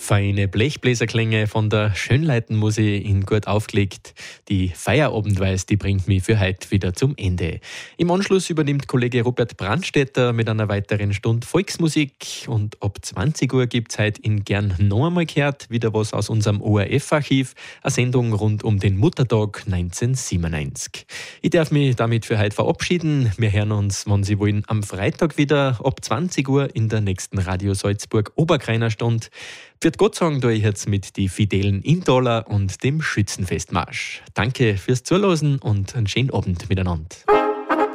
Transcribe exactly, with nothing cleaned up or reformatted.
Feine Blechbläserklänge von der Schönleiten-Musi in gut aufgelegt. Die Feierabendweis, die bringt mich für heute wieder zum Ende. Im Anschluss übernimmt Kollege Robert Brandstätter mit einer weiteren Stunde Volksmusik und ab zwanzig Uhr gibt es heute in Gern noch einmal gehört wieder was aus unserem O R F-Archiv, eine Sendung rund um den Muttertag neunzehnhundertsiebenundneunzig. Ich darf mich damit für heute verabschieden. Wir hören uns, wenn Sie wollen, am Freitag wieder ab zwanzig Uhr in der nächsten Radio Salzburg Oberkreiner Stunde. Wird Gott sagen, tue ich jetzt mit die fidelen Intaler und dem Schützenfestmarsch. Danke fürs Zuhören und einen schönen Abend miteinander.